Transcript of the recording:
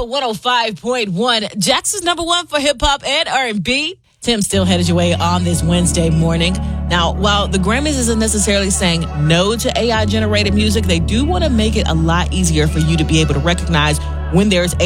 on 105.1. Jackson's number one for hip hop and R&B. Tim still headed your way on this Wednesday morning. Now, while the Grammys isn't necessarily saying no to AI-generated music, they do want to make it a lot easier for you to be able to recognize when there's